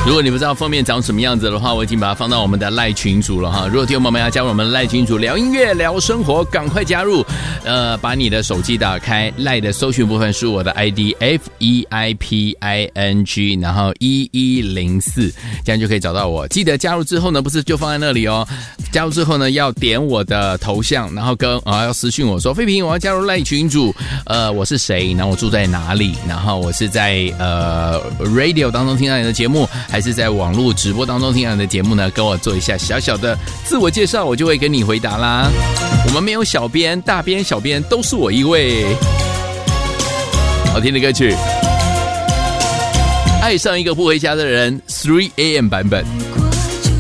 如果你不知道封面长什么样子的话，我已经把它放到我们的赖群组了哈。如果听众朋友们要加入我们的赖群组聊音乐聊生活，赶快加入。把你的手机打开，赖的搜寻部分是我的 ID FEIPING， 然后1104，这样就可以找到我。记得加入之后呢，不是就放在那里哦。加入之后呢，要点我的头像，然后要私讯我说飞平，我要加入赖群组。我是谁？然后我住在哪里？然后我是在radio 当中听到你的节目，还是在网络直播当中听到你的节目呢？跟我做一下小小的自我介绍，我就会跟你回答啦。我们没有小编、大编、小编，都是我一位。好听的歌曲，爱上一个不回家的人 3AM 版本。